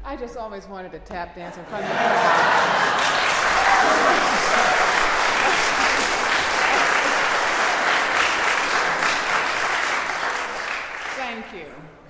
I just always wanted to tap dance in front of everybody. Thank you.